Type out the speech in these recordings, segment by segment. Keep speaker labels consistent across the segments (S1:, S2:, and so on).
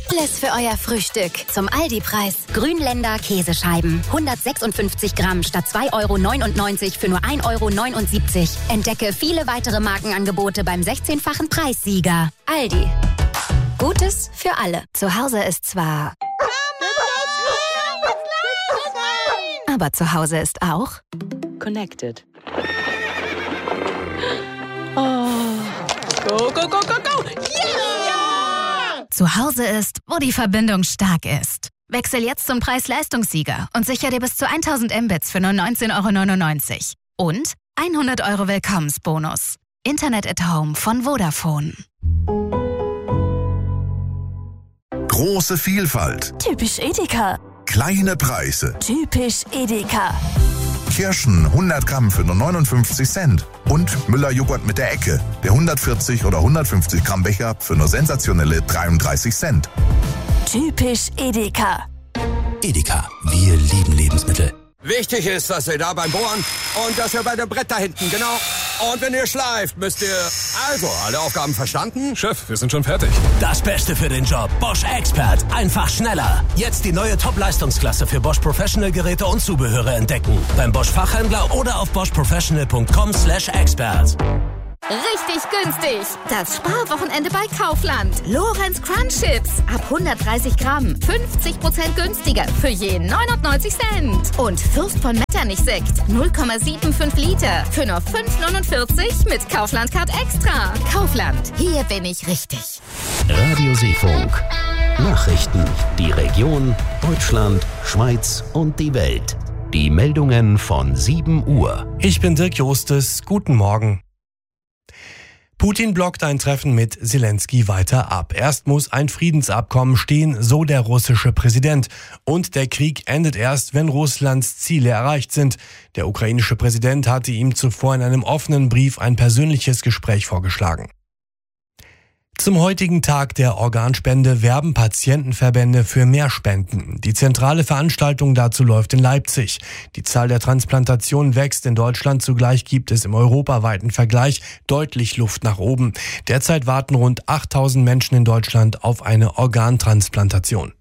S1: Alles für euer Frühstück. Zum Aldi-Preis. Grünländer Käsescheiben. 156 Gramm statt 2,99 € für nur 1,79 €. Entdecke viele weitere Markenangebote beim 16-fachen Preissieger. Aldi. Gutes für alle. Zu Hause ist zwar... aber zu Hause ist auch...
S2: Connected. Oh. Go, go, go, go, go! Yeah!
S1: Zu Hause ist, wo die Verbindung stark ist. Wechsel jetzt zum Preis-Leistungssieger und sicher dir bis zu 1000 Mbits für nur 19,99 € und 100 € Willkommensbonus. Internet at Home von Vodafone.
S3: Große Vielfalt.
S1: Typisch Edeka.
S3: Kleine Preise.
S1: Typisch Edeka.
S3: Kirschen 100 Gramm für nur 59 Cent. Und Müller-Joghurt mit der Ecke. Der 140 oder 150 Gramm Becher für nur sensationelle 33 Cent.
S1: Typisch Edeka.
S4: Edeka, wir lieben Lebensmittel.
S5: Wichtig ist, dass ihr da beim Bohren und dass ihr bei dem Brett da hinten, genau. Und wenn ihr schleift, müsst ihr... Also, alle Aufgaben verstanden?
S6: Chef, wir sind schon fertig.
S4: Das Beste für den Job. Bosch Expert. Einfach schneller. Jetzt die neue Top-Leistungsklasse für Bosch Professional Geräte und Zubehöre entdecken. Beim Bosch Fachhändler oder auf boschprofessional.com/expert.
S7: Richtig günstig. Das Sparwochenende bei Kaufland. Lorenz Crunch Chips. Ab 130 Gramm. 50% günstiger. Für je 99 Cent. Und Fürst von Metternich Sekt. 0,75 Liter. Für nur 5,49 mit Kaufland Card Extra. Kaufland. Hier bin ich richtig.
S4: Radio Seefunk. Nachrichten. Die Region, Deutschland, Schweiz und die Welt. Die Meldungen von 7 Uhr.
S8: Ich bin Dirk Jostes. Guten Morgen. Putin blockt ein Treffen mit Zelensky weiter ab. Erst muss ein Friedensabkommen stehen, so der russische Präsident. Und der Krieg endet erst, wenn Russlands Ziele erreicht sind. Der ukrainische Präsident hatte ihm zuvor in einem offenen Brief ein persönliches Gespräch vorgeschlagen. Zum heutigen Tag der Organspende werben Patientenverbände für mehr Spenden. Die zentrale Veranstaltung dazu läuft in Leipzig. Die Zahl der Transplantationen wächst in Deutschland, zugleich gibt es im europaweiten Vergleich deutlich Luft nach oben. Derzeit warten rund 8000 Menschen in Deutschland auf eine Organtransplantation.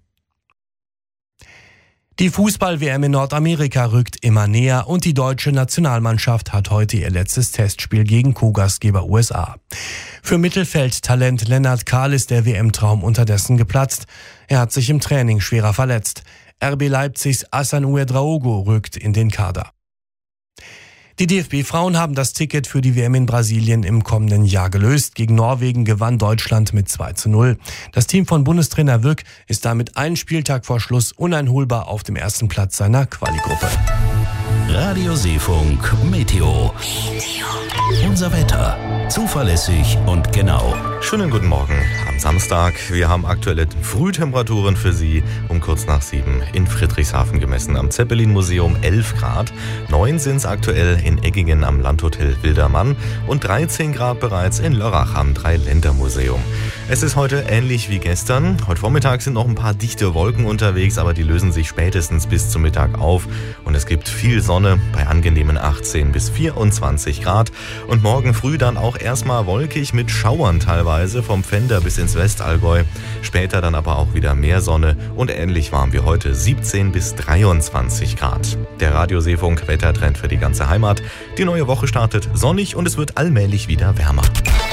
S8: Die Fußball-WM in Nordamerika rückt immer näher und die deutsche Nationalmannschaft hat heute ihr letztes Testspiel gegen Co-Gastgeber USA. Für Mittelfeldtalent Lennart Kahl ist der WM-Traum unterdessen geplatzt. Er hat sich im Training schwerer verletzt. RB Leipzigs Hassan Ouedraogo rückt in den Kader. Die DFB-Frauen haben das Ticket für die WM in Brasilien im kommenden Jahr gelöst. Gegen Norwegen gewann Deutschland mit 2:0. Das Team von Bundestrainer Wück ist damit einen Spieltag vor Schluss uneinholbar auf dem ersten Platz seiner Quali-Gruppe.
S4: Radio Seefunk Meteo. Unser Wetter. Zuverlässig und genau.
S9: Schönen guten Morgen am Samstag. Wir haben aktuelle Frühtemperaturen für Sie um kurz nach 7 in Friedrichshafen gemessen. Am Zeppelin-Museum 11 Grad. 9 sind es aktuell in Eggingen am Landhotel Wildermann und 13 Grad bereits in Lörrach am Dreiländermuseum. Es ist heute ähnlich wie gestern. Heute Vormittag sind noch ein paar dichte Wolken unterwegs, aber die lösen sich spätestens bis zum Mittag auf. Und es gibt viel Sonne bei angenehmen 18 bis 24 Grad. Und morgen früh dann auch erstmal wolkig mit Schauern teilweise vom Pfänder bis ins Westallgäu. Später dann aber auch wieder mehr Sonne und ähnlich warm wie heute 17 bis 23 Grad. Der Radio Seefunk Wettertrend für die ganze Heimat. Die neue Woche startet sonnig und es wird allmählich wieder wärmer.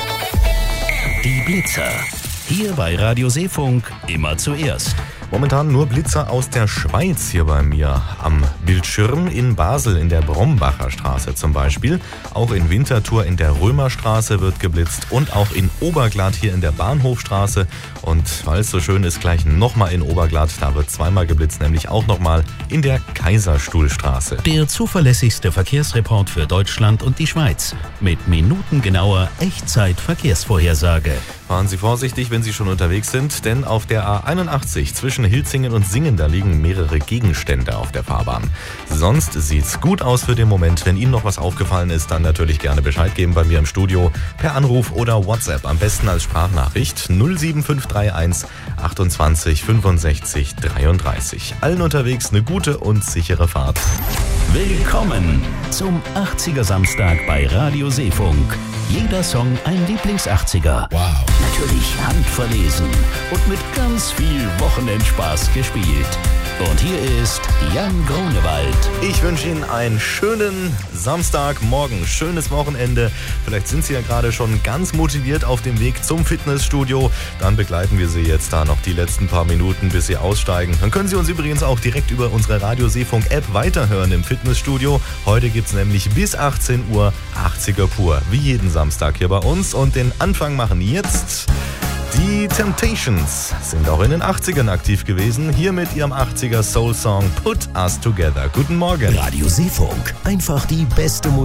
S4: Die Blitzer. Hier bei Radio Seefunk immer zuerst.
S9: Momentan nur Blitzer aus der Schweiz hier bei mir am Bildschirm. In Basel in der Brombacher Straße zum Beispiel. Auch in Winterthur in der Römerstraße wird geblitzt und auch in Oberglatt hier in der Bahnhofstraße. Und weil es so schön ist, gleich nochmal in Oberglatt. Da wird zweimal geblitzt, nämlich auch nochmal in der Kaiserstuhlstraße.
S4: Der zuverlässigste Verkehrsreport für Deutschland und die Schweiz. Mit minutengenauer Echtzeit-Verkehrsvorhersage.
S9: Fahren Sie vorsichtig, wenn Sie schon unterwegs sind, denn auf der A81 zwischen Hilzingen und Singen, da liegen mehrere Gegenstände auf der Fahrbahn. Sonst sieht's gut aus für den Moment. Wenn Ihnen noch was aufgefallen ist, dann natürlich gerne Bescheid geben bei mir im Studio per Anruf oder WhatsApp. Am besten als Sprachnachricht 07531 28 65 33. Allen unterwegs eine gute und sichere Fahrt.
S4: Willkommen zum 80er Samstag bei Radio Seefunk. Jeder Song ein Lieblings-80er.
S3: Wow.
S4: Natürlich handverlesen und mit ganz viel Wochenendspaß gespielt. Und hier ist Jan Grunewald.
S9: Ich wünsche Ihnen einen schönen Samstagmorgen, schönes Wochenende. Vielleicht sind Sie ja gerade schon ganz motiviert auf dem Weg zum Fitnessstudio. Dann begleiten wir Sie jetzt da noch die letzten paar Minuten, bis Sie aussteigen. Dann können Sie uns übrigens auch direkt über unsere Radio Seefunk App weiterhören im Fitnessstudio. Heute gibt es nämlich bis 18 Uhr 80er pur, wie jeden Samstag hier bei uns. Und den Anfang machen jetzt die Temptations. Sind auch in den 80ern aktiv gewesen. Hier mit ihrem 80er Soul-Song Put Us Together. Guten Morgen.
S4: Radio Seefunk. Einfach die beste Musik.